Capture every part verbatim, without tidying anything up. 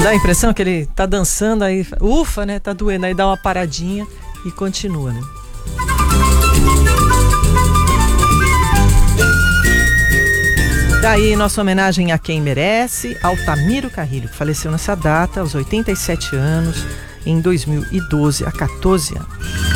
Não dá a impressão que ele tá dançando, aí ufa, né? Tá doendo, aí dá uma paradinha e continua, né? Daí nossa homenagem a quem merece, Altamiro Carrilho, que faleceu nessa data, aos oitenta e sete anos, em dois mil e doze, há quatorze anos.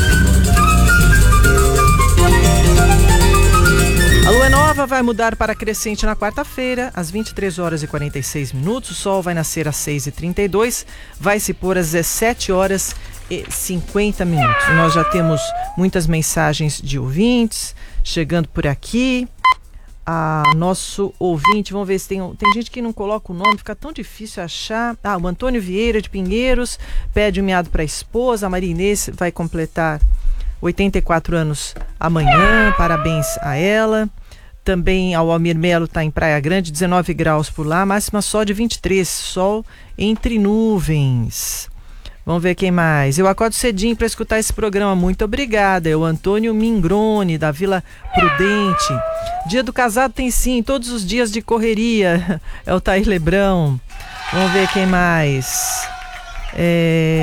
A lua nova vai mudar para crescente na quarta-feira, às vinte e três horas e quarenta e seis minutos. O sol vai nascer às seis e trinta e dois, vai se pôr às dezessete horas e cinquenta minutos. Nós já temos muitas mensagens de ouvintes chegando por aqui. A nosso ouvinte, vamos ver se tem, tem gente que não coloca o nome, fica tão difícil achar. Ah, o Antônio Vieira de Pinheiros pede um miado para a esposa. A Maria Inês vai completar oitenta e quatro anos amanhã, parabéns a ela. Também ao Almir Melo, está em Praia Grande, dezenove graus por lá, máxima só de vinte e três, sol entre nuvens. Vamos ver quem mais. Eu acordo cedinho para escutar esse programa. Muito obrigada. É o Antônio Mingrone, da Vila Prudente. Dia do casado tem sim, todos os dias de correria. É o Tair Lebrão. Vamos ver quem mais. É...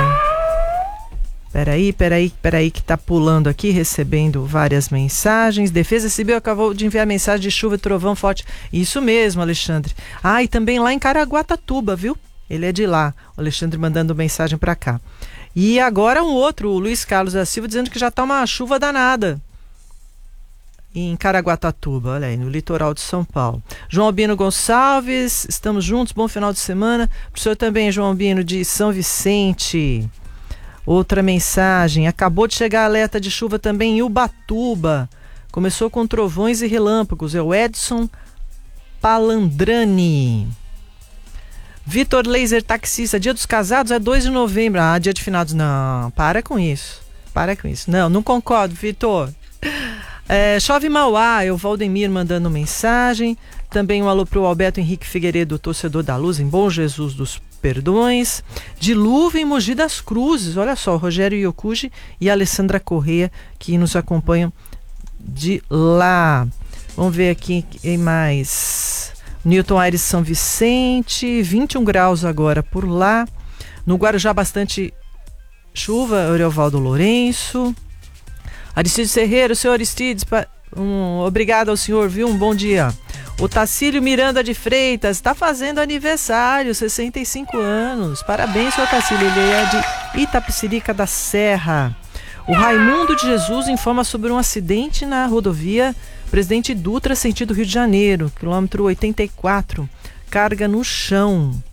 Peraí, peraí, peraí que tá pulando aqui, recebendo várias mensagens. Defesa Civil acabou de enviar mensagem de chuva e trovão forte. Isso mesmo, Alexandre. Ah, e também lá em Caraguatatuba, viu? Ele é de lá, o Alexandre mandando mensagem para cá. E agora um outro, o Luiz Carlos da Silva, dizendo que já tá uma chuva danada em Caraguatatuba, olha aí, no litoral de São Paulo. João Albino Gonçalves, estamos juntos, bom final de semana. Para o senhor também, João Albino, de São Vicente. Outra mensagem, acabou de chegar a alerta de chuva também em Ubatuba. Começou com trovões e relâmpagos, é o Edson Palandrani. Vitor Laser Taxista, dia dos casados é dois de novembro. Ah, dia de finados. Não, para com isso. Para com isso. Não, não concordo, Vitor. É, chove Mauá, é o Valdemir mandando mensagem. Também um alô pro Alberto Henrique Figueiredo, torcedor da Luz, em Bom Jesus dos Perdões. Dilúvio em Mogi das Cruzes. Olha só, o Rogério Yokuji e a Alessandra Correia que nos acompanham de lá. Vamos ver aqui quem mais. Newton Aires São Vicente, vinte e um graus agora por lá. No Guarujá, bastante chuva, Euriovaldo Lourenço. Aristides Ferreira, o senhor Aristides, um, obrigado ao senhor, viu? Um bom dia. O Tacílio Miranda de Freitas está fazendo aniversário, sessenta e cinco anos. Parabéns, senhor Tacílio, ele é de Itapecerica da Serra. O Raimundo de Jesus informa sobre um acidente na rodovia Presidente Dutra, sentido Rio de Janeiro, quilômetro oitenta e quatro, carga no chão.